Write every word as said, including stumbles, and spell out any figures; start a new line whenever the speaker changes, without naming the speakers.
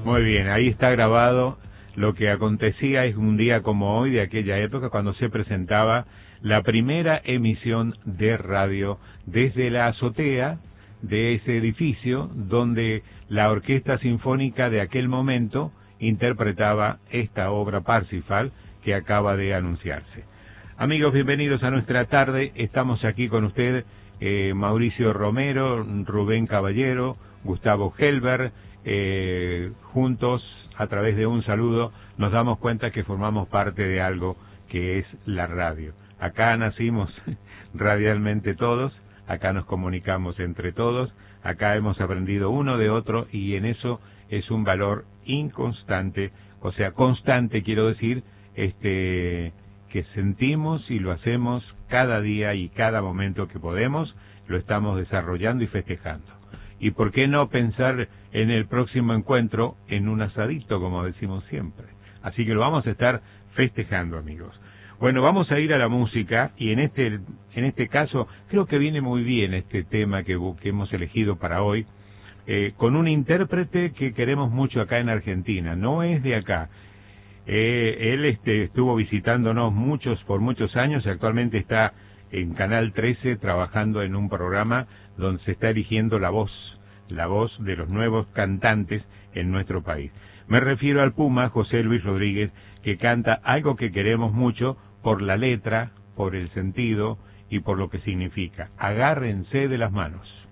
Muy bien, ahí está grabado lo que acontecía es un día como hoy de aquella época cuando se presentaba la primera emisión de radio desde la azotea de ese edificio donde la Orquesta Sinfónica de aquel momento interpretaba esta obra Parsifal que acaba de anunciarse. Amigos, bienvenidos a nuestra tarde. Estamos aquí con usted, eh, Mauricio Romero, Rubén Caballero, Gustavo Helber, eh, juntos a través de un saludo nos damos cuenta que formamos parte de algo que es la radio. Acá nacimos radialmente todos, acá nos comunicamos entre todos, acá hemos aprendido uno de otro y en eso es un valor inconstante, o sea, constante quiero decir, este que sentimos y lo hacemos cada día y cada momento que podemos, lo estamos desarrollando y festejando. Y por qué no pensar en el próximo encuentro en un asadito, como decimos siempre. Así que lo vamos a estar festejando, amigos. Bueno, vamos a ir a la música y en este en este caso creo que viene muy bien este tema que, que hemos elegido para hoy, eh, con un intérprete que queremos mucho acá en Argentina, no es de acá. Eh, él este, estuvo visitándonos muchos por muchos años y actualmente está en Canal trece trabajando en un programa donde se está eligiendo la voz, la voz de los nuevos cantantes en nuestro país. Me refiero al Puma José Luis Rodríguez, que canta algo que queremos mucho por la letra, por el sentido y por lo que significa. Agárrense de las manos.